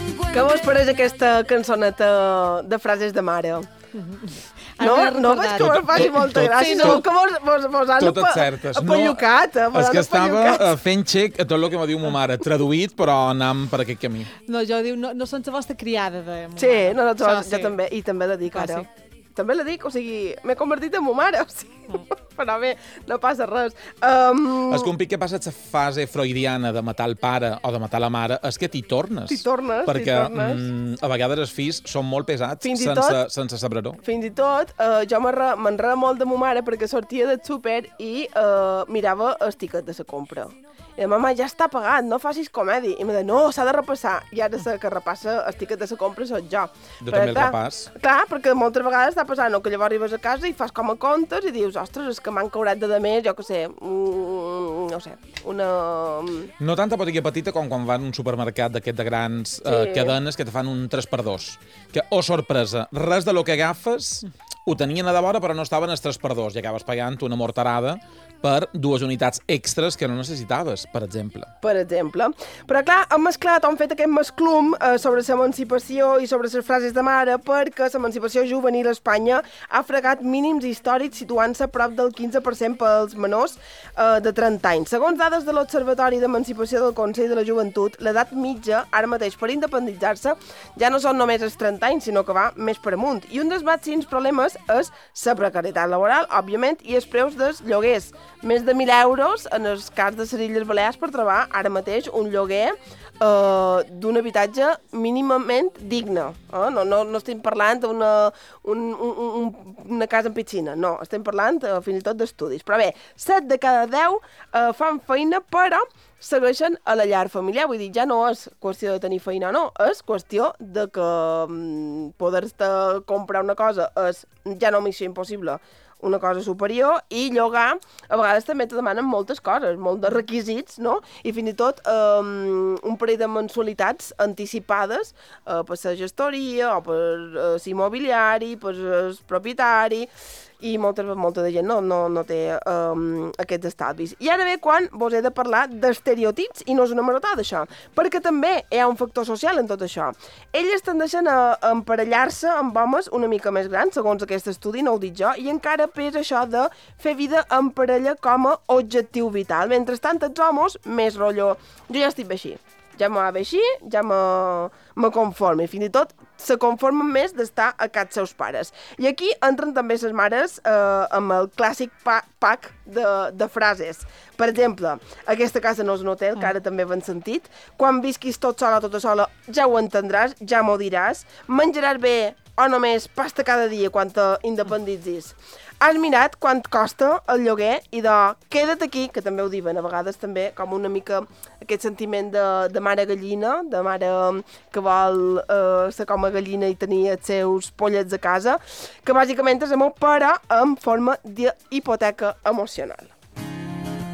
Què vos pareix aquesta cançoneta de frases de mare? No veig que vos faci molta gràcia, segur que vos han apallucat. És que estava fent xec a tot el que me diu ma mare, traduït, però anant per aquest camí. No, jo diu, no són la vostra criada, de ma mare. Sí, jo també, i també la dic ara. També la dic, o sigui, m'he convertit en ma mare, o sigui, però bé, no passa res. És que un pic que passa la fase freudiana de matar el pare o de matar la mare és que t'hi tornes. Perquè a vegades els fills són molt pesats sense saber-ho. Fins i tot, jo m'enredo molt de ma mare perquè sortia del súper i mirava el tiquet de la compra. I la mama, ja està pagat, no facis comèdia. I em deia, no, s'ha de repassar. I ara que repassa el tiquet de la compra soc jo. Jo també el repàs. Clar, perquè moltes vegades està passant que llavors arribes a casa i fas com a comptes i dius, ostres, és que m'han cobrat de més, jo què sé, no sé, una... No tanta botiga petita com quan van a un supermercat d'aquest de grans cadenes que te fan un 3x2. Que, oh, sorpresa, res de lo que agafes ho tenien a de vora però no estaven els 3x2 i acabes pagant una morterada per 2 unitats extres que no necessitaves, per exemple. Per exemple. Però clar, hem mesclat, hem fet aquest mesclum sobre l'emancipació i sobre les frases de mare perquè l'emancipació juvenil a Espanya ha fregat mínims històrics situant-se a prop del 15% pels menors de 30 anys. Segons dades de l'Observatori d'Emancipació del Consell de la Joventut, l'edat mitja, ara mateix per independitzar-se, ja no són només els 30 anys, sinó que va més per amunt. I un dels màxims problemes és la precarietat laboral, òbviament, i els preus dels lloguers. Més de 1.000 euros en el cas de les Illes Balears per trobar ara mateix un lloguer d'un habitatge mínimament digne. No estem parlant d'una casa amb piscina, no, estem parlant fins i tot d'estudis. Però bé, 7 de cada 10 fan feina, però segueixen a la llar familiar. Vull dir, ja no és qüestió de tenir feina, no, és qüestió de que poder-te comprar una cosa és ja no missió impossible, una cosa superior, i llogar a vegades també te demanen moltes coses, molt de requisits, no? I fins i tot un parell de mensualitats anticipades per la gestoria o per l'immobiliari, per el propietari, i molta de gent no té aquests estalvis. I ara ve quan vos he de parlar d'estereotips, i no és una marotada, això, perquè també hi ha un factor social en tot això. Elles tendeixen a emparellar-se amb homes una mica més grans, segons aquest estudi, no ho dic jo, i encara pesa això de fer vida en parella com a objectiu vital. Mentrestant, els homes, més rotllo, jo ja estic bé així, ja m'ho va bé així, ja me conformo, i fins i tot se conformen més d'estar a casa seus pares. I aquí entren també les mares amb el clàssic pack de frases. Per exemple, aquesta casa no és un hotel, que ara també ben sentit. Quan visquis tot sola, tota sola, ja ho entendràs, ja m'ho diràs. Menjaràs bé o només pasta cada dia quan t'independitzis. Has mirat quant costa el lloguer i queda't aquí, que també ho diuen a vegades també, com una mica aquest sentiment de mare gallina, de mare que vol ser com a gallina i tenir els seus pollets a casa, que bàsicament és amor, però en forma d'hipoteca emocional.